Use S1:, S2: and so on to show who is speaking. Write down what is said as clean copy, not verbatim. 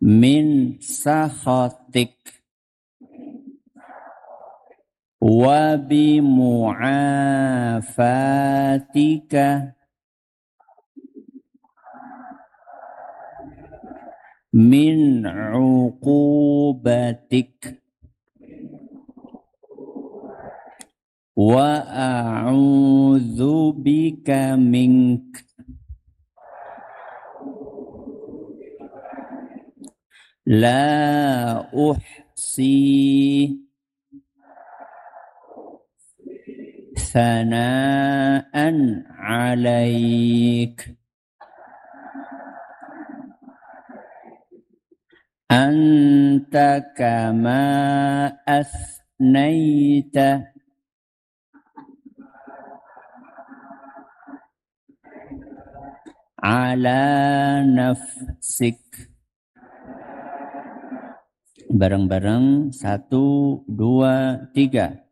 S1: min sakhatik wa bi mu'afatika min uqubatik wa a'udzu bika mink la uhsi thana'an 'alaik anta kama asnaita ala nafsik. Bareng-bareng 1, 2, 3.